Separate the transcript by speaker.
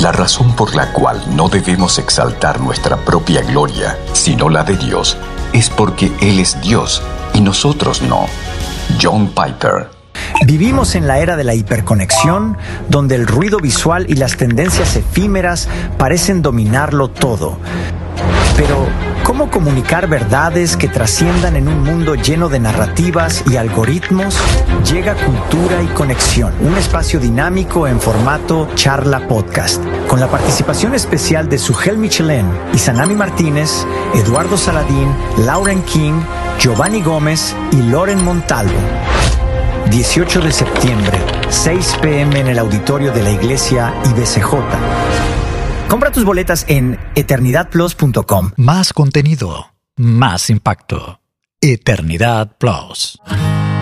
Speaker 1: La razón por la cual no debemos exaltar nuestra propia gloria, sino la de Dios, es porque Él es Dios y nosotros no. John Piper.
Speaker 2: Vivimos en la era de la hiperconexión, donde el ruido visual y las tendencias efímeras parecen dominarlo todo. Pero, ¿cómo comunicar verdades que trasciendan en un mundo lleno de narrativas y algoritmos? Llega Cultura y Conexión, un espacio dinámico en formato charla podcast, con la participación especial de Sujel Michelén, Izanami Martínez, Eduardo Saladín, Lauren King, Giovanni Gómez y Loren Montalvo. 18 de septiembre, 6 p.m. en el auditorio de la iglesia IBCJ. Compra tus boletas en eternidadplus.com.
Speaker 3: Más contenido, más impacto. Eternidad Plus.